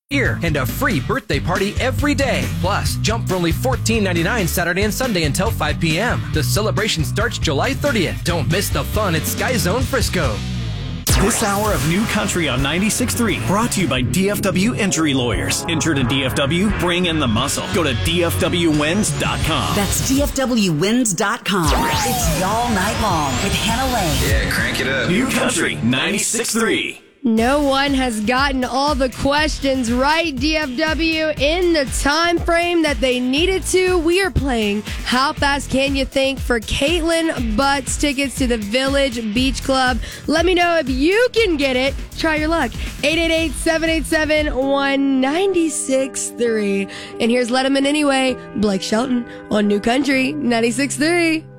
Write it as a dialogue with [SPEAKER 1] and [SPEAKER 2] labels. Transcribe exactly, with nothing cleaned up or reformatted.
[SPEAKER 1] Here and a free birthday party every day. Plus, jump for only fourteen ninety-nine Saturday and Sunday until five p.m. The celebration starts July thirtieth. Don't miss the fun at Sky Zone Frisco.
[SPEAKER 2] This hour of New Country on ninety-six point three brought to you by D F W Injury Lawyers. Injured in D F W? Bring in the muscle. Go to D F W wins dot com.
[SPEAKER 3] That's D F W wins dot com. It's Y'all Night Long with Hannah Lane.
[SPEAKER 4] Yeah, crank it up.
[SPEAKER 2] New Country ninety-six point three.
[SPEAKER 5] No one has gotten all the questions right, D F W, in the time frame that they needed to. We are playing How Fast Can You Think for Caitlin Butts tickets to the Village Beach Club. Let me know if you can get it. Try your luck. eight eight eight, seven eight seven, one nine six three. And here's Let 'Em In Anyway, Blake Shelton on New Country ninety-six point three.